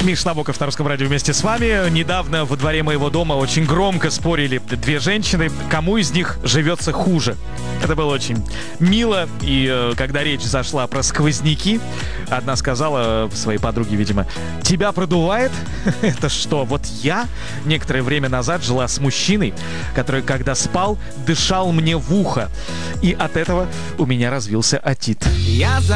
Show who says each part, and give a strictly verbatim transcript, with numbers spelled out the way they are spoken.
Speaker 1: Миш Набоков на Русском радио вместе с вами. Недавно во дворе моего дома очень громко спорили две женщины, кому из них живется хуже. Это было очень мило. И э, когда речь зашла про сквозняки, одна сказала своей подруге, видимо: тебя продувает? Это что, вот я некоторое время назад жила с мужчиной, который, когда спал, дышал мне в ухо. И от этого у меня развился отит.
Speaker 2: Я за